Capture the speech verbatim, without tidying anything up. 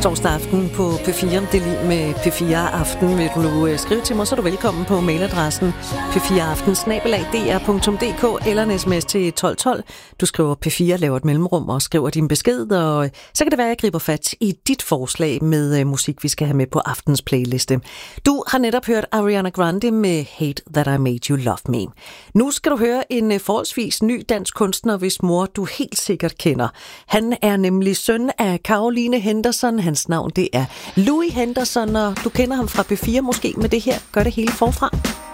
Torsdag aften på P fire. Det er lige med P fire Aften. Vil du skrive til mig, så er du velkommen på mailadressen p fire aften snabel-a d r punktum d k eller en sms til tolv tolv. Du skriver P fire, laver et mellemrum og skriver din besked, og så kan det være, at jeg griber fat i dit forslag med musik, vi skal have med på aftens playliste. Du har netop hørt Ariana Grande med Hate That I Made You Love Me. Nu skal du høre en forholdsvis ny dansk kunstner, hvis mor du helt sikkert kender. Han er nemlig søn af Caroline Henderson. Hans navn det er Louis Henderson, og du kender ham fra P fire måske med det her. Gør det hele forfra.